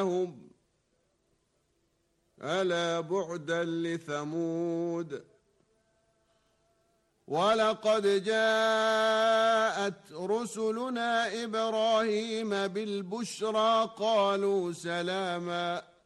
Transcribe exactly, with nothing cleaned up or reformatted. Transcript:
ألا بعدا لثمود ولقد جاءت رسلنا إبراهيم بالبشرى قالوا سلاما